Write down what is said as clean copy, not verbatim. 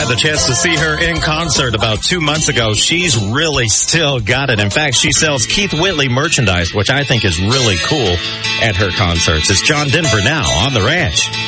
the chance to see her in concert about 2 months ago. She's really still got it. In fact, she sells Keith Whitley merchandise, which I think is really cool at her concerts. It's John Denver now on The Ranch.